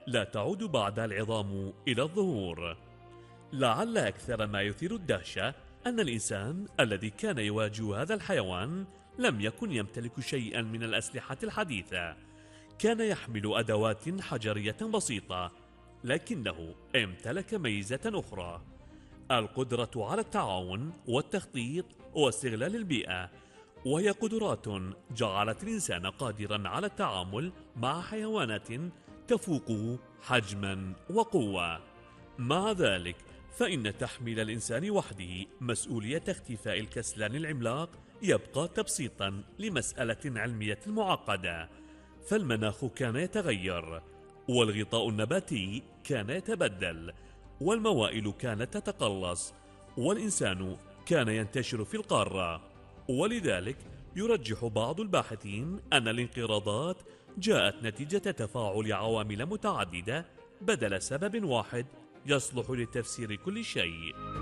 لا تعود بعدها العظام إلى الظهور. لعل أكثر ما يثير الدهشة أن الإنسان الذي كان يواجه هذا الحيوان لم يكن يمتلك شيئا من الأسلحة الحديثة، كان يحمل أدوات حجرية بسيطة، لكنه امتلك ميزة أخرى: القدرة على التعاون والتخطيط واستغلال البيئة، وهي قدرات جعلت الإنسان قادرا على التعامل مع حيوانات تفوقه حجما وقوة. مع ذلك فإن تحميل الإنسان وحده مسؤولية اختفاء الكسلان العملاق يبقى تبسيطا لمسألة علمية معقدة، فالمناخ كان يتغير، والغطاء النباتي كان يتبدل، والموائل كانت تتقلص، والإنسان كان ينتشر في القارة. ولذلك يرجح بعض الباحثين أن الانقراضات جاءت نتيجة تفاعل عوامل متعددة بدل سبب واحد يصلح لتفسير كل شيء.